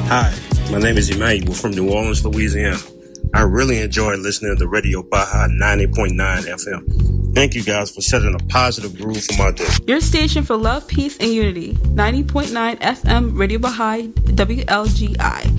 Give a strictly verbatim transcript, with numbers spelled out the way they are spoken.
Hi, my name is Emmanuel from New Orleans, Louisiana. I really enjoy listening to Radio Baja ninety point nine F M. Thank you guys for setting a positive groove for my day. Your station for love, peace, and unity. ninety point nine F M Radio Baja W L G I.